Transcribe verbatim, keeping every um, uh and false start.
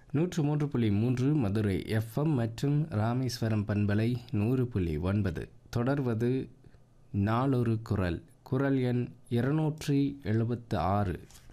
நூற்று மூன்று புள்ளி மூன்று மதுரை எஃப்எம் மற்றும் ராமேஸ்வரம் பண்பலை நூறு புள்ளி ஒன்பது. தொடர்வது நாளொரு குரல். குரல் எண் இருநூற்றி எழுபத்து ஆறு.